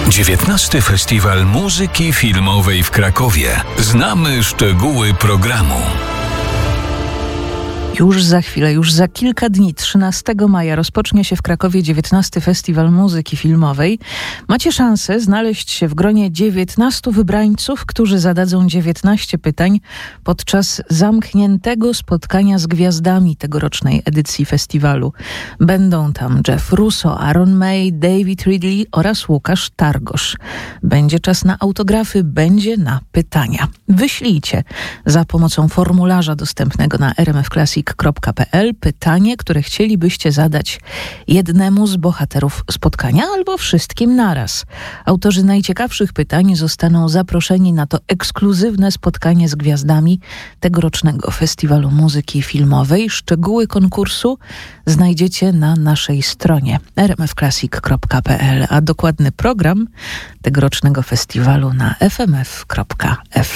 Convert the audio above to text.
XIX Festiwal Muzyki Filmowej w Krakowie. Znamy szczegóły programu. Już za chwilę, już za kilka dni, 13 maja rozpocznie się w Krakowie 19 Festiwal Muzyki Filmowej. Macie szansę znaleźć się w gronie 19 wybrańców, którzy zadadzą 19 pytań podczas zamkniętego spotkania z gwiazdami tegorocznej edycji festiwalu. Będą tam Jeff Russo, Aaron May, David Ridley oraz Łukasz Targosz. Będzie czas na autografy, będzie na pytania. Wyślijcie za pomocą formularza dostępnego na rmfclassic.pl pytanie, które chcielibyście zadać jednemu z bohaterów spotkania albo wszystkim naraz. Autorzy najciekawszych pytań zostaną zaproszeni na to ekskluzywne spotkanie z gwiazdami tegorocznego Festiwalu Muzyki Filmowej. Szczegóły konkursu znajdziecie na naszej stronie rmfclassic.pl, a dokładny program tegorocznego festiwalu na fmf.fm.